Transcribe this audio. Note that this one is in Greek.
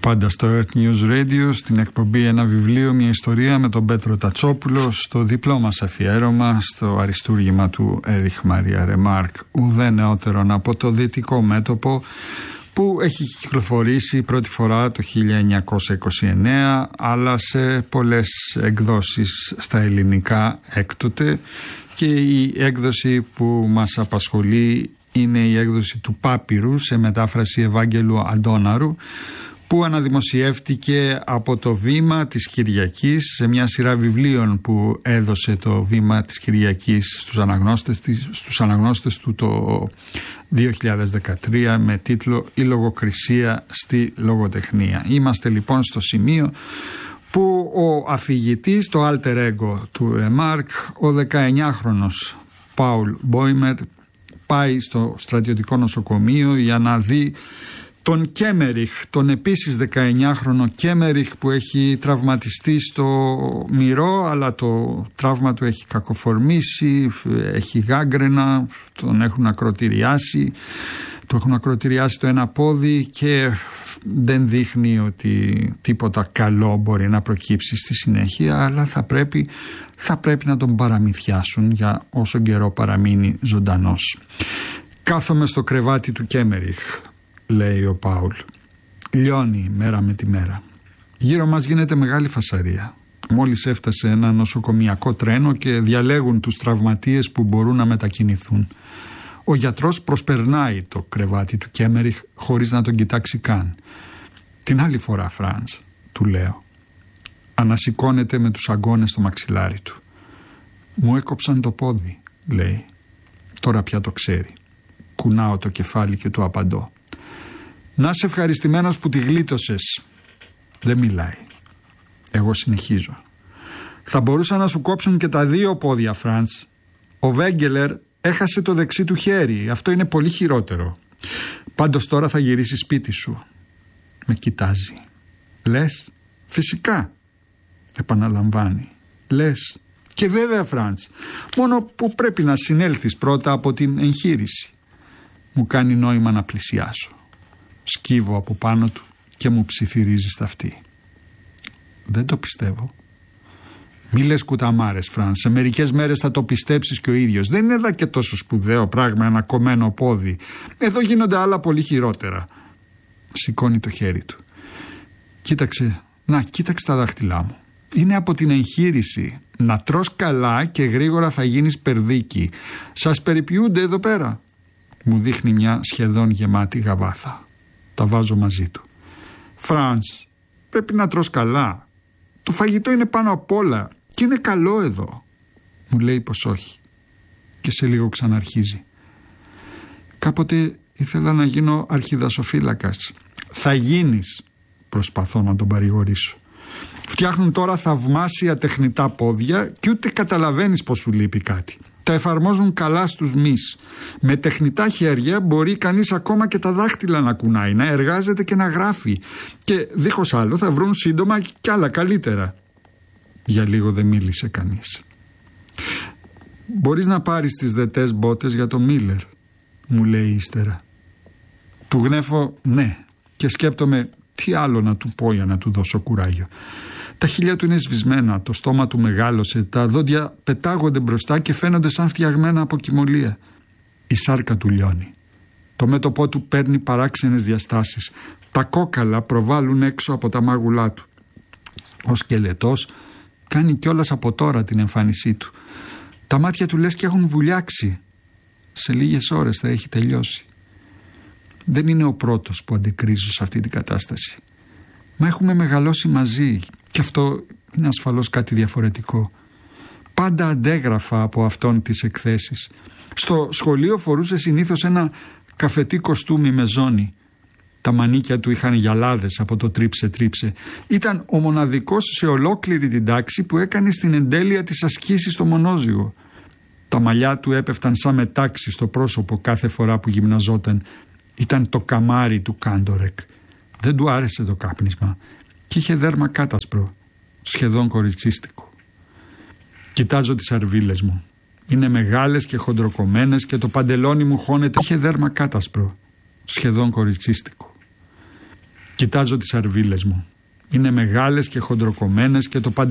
Πάντα στο Earth News Radio, στην εκπομπή Ένα βιβλίο, μια ιστορία με τον Πέτρο Τατσόπουλο, στο διπλό μας αφιέρωμα στο αριστούργημα του Έριχ Μαρία Ρεμάρκ, ουδέ νεότερον από το δυτικό μέτωπο, που έχει κυκλοφορήσει πρώτη φορά το 1929, αλλά σε πολλές εκδόσεις στα ελληνικά έκτοτε, και η έκδοση που μας απασχολεί είναι η έκδοση του Πάπυρου σε μετάφραση Ευάγγελου Αντώναρου, που αναδημοσιεύτηκε από το Βήμα της Κυριακής σε μια σειρά βιβλίων που έδωσε το Βήμα της Κυριακής στους αναγνώστες του το 2013 με τίτλο «Η λογοκρισία στη λογοτεχνία». Είμαστε λοιπόν στο σημείο που ο αφηγητής, το alter ego του Ρεμάρκ, ο 19χρονος Πάουλ Μπόιμερ, πάει στο στρατιωτικό νοσοκομείο για να δει τον Κέμεριχ, τον επίσης 19χρονο Κέμεριχ, που έχει τραυματιστεί στο μυρό, αλλά το τραύμα του έχει κακοφορμήσει, έχει γάγκρενα, τον έχουν ακρωτηριάσει, το έχουν ακρωτηριάσει το ένα πόδι και δεν δείχνει ότι τίποτα καλό μπορεί να προκύψει στη συνέχεια, αλλά θα πρέπει να τον παραμυθιάσουν για όσο καιρό παραμείνει ζωντανός. Κάθομαι στο κρεβάτι του Κέμεριχ, λέει ο Πάουλ. Λιώνει μέρα με τη μέρα. Γύρω μας γίνεται μεγάλη φασαρία. Μόλις έφτασε ένα νοσοκομιακό τρένο και διαλέγουν τους τραυματίες που μπορούν να μετακινηθούν. Ο γιατρός προσπερνάει το κρεβάτι του Κέμεριχ χωρίς να τον κοιτάξει καν. «Την άλλη φορά, Φραντς», του λέω. Ανασηκώνεται με τους αγκώνες στο μαξιλάρι του. «Μου έκοψαν το πόδι», λέει. Τώρα πια το ξέρει. Κουνάω το κεφάλι και του απαντώ. «Να είσαι ευχαριστημένος που τη γλίτωσες». Δεν μιλάει. Εγώ συνεχίζω. «Θα μπορούσαν να σου κόψουν και τα δύο πόδια, Φραντς. Ο Βέγγελερ έχασε το δεξί του χέρι. Αυτό είναι πολύ χειρότερο. Πάντως τώρα θα γυρίσει σπίτι σου». Με κοιτάζει. «Λες?» «Φυσικά», επαναλαμβάνει. «Λες?» «Και βέβαια, Φραντς, μόνο που πρέπει να συνέλθεις πρώτα από την εγχείρηση». Μου κάνει νόημα να πλησιάσω. Σκύβω από πάνω του και μου ψιθυρίζει στα αυτή. Δεν το πιστεύω. «Μη λες κουταμάρες, Φρανς, σε μερικές μέρες θα το πιστέψεις και ο ίδιος. Δεν είναι εδώ και τόσο σπουδαίο πράγμα ένα κομμένο πόδι. Εδώ γίνονται άλλα πολύ χειρότερα». Σηκώνει το χέρι του. «Κοίταξε τα δάχτυλά μου. Είναι από την εγχείρηση. Να τρως καλά και γρήγορα θα γίνεις περδίκι. Σας περιποιούνται εδώ πέρα». Μου δείχνει μια σχεδόν γεμάτη γαβάθα. Τα βάζω μαζί του. «Φραντς, πρέπει να τρως καλά. Το φαγητό είναι πάνω απ' όλα και είναι καλό εδώ». Μου λέει πως όχι. Και σε λίγο ξαναρχίζει. «Κάποτε ήθελα να γίνω αρχιδασοφύλακας». «Θα γίνεις», προσπαθώ να τον παρηγορήσω. «Φτιάχνουν τώρα θαυμάσια τεχνητά πόδια και ούτε καταλαβαίνεις πως σου λείπει κάτι. Τα εφαρμόζουν καλά στους μυς. Με τεχνητά χέρια μπορεί κανείς ακόμα και τα δάχτυλα να κουνάει, να εργάζεται και να γράφει. Και δίχως άλλο θα βρουν σύντομα κι άλλα καλύτερα». Για λίγο δεν μίλησε κανείς. «Μπορείς να πάρεις τις δετές μπότες για το Μίλλερ», μου λέει ύστερα. Του γνέφω ναι και σκέπτομαι τι άλλο να του πω για να του δώσω κουράγιο. Τα χείλια του είναι σβησμένα, το στόμα του μεγάλωσε, τα δόντια πετάγονται μπροστά και φαίνονται σαν φτιαγμένα από κυμολία. Η σάρκα του λιώνει. Το μέτωπό του παίρνει παράξενες διαστάσεις. Τα κόκαλα προβάλλουν έξω από τα μάγουλά του. Ο σκελετός κάνει κιόλας από τώρα την εμφάνισή του. Τα μάτια του λες και έχουν βουλιάξει. Σε λίγες ώρες θα έχει τελειώσει. Δεν είναι ο πρώτος που αντικρίζω σε αυτή την κατάσταση. Μα έχουμε μεγαλώσει μαζί και αυτό είναι ασφαλώς κάτι διαφορετικό. Πάντα αντέγραφα από αυτόν τις εκθέσεις. Στο σχολείο φορούσε συνήθως ένα καφετί κοστούμι με ζώνη. Τα μανίκια του είχαν γυαλάδες από το τρίψε. Ήταν ο μοναδικός σε ολόκληρη την τάξη που έκανε στην εντέλεια της ασκήσεις στο μονόζυγο. Τα μαλλιά του έπεφταν σαν μετάξι στο πρόσωπο κάθε φορά που γυμναζόταν. Ήταν το καμάρι του Κάντορεκ. Δεν του άρεσε το κάπνισμα και είχε δέρμα κάτασπρο, σχεδόν κοριτσίστικο. Κοιτάζω τις αρβίλες μου. Είναι μεγάλες και χοντροκομμένες και το παντελόνι μου χώνεται. Είχε δέρμα κάτασπρο, σχεδόν κοριτσίστικο. Κοιτάζω τις αρβίλες μου. Είναι μεγάλες και χοντροκομμένες και το